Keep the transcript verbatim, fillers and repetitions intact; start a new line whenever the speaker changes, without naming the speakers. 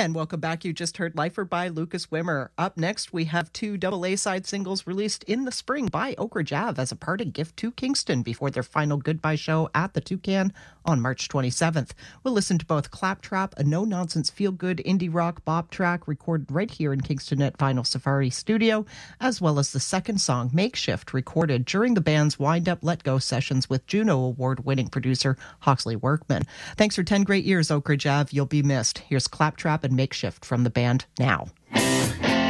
And welcome back. You just heard Lifer by Lucas Wimmer. Up next, we have two double A-side singles released in the spring by Oak Ridge Ave as a parting gift to Kingston before their final goodbye show at the Toucan on March twenty-seventh. We'll listen to both Claptrap, a no-nonsense feel-good indie rock bop track recorded right here in Kingston at Vinyl Safari Studio, as well as the second song, Makeshift, recorded during the band's wind-up Let Go sessions with Juno Award-winning producer Hawksley Workman. Thanks for ten great years, Oak Ridge Ave. You'll be missed. Here's Claptrap and Makeshift from the band now.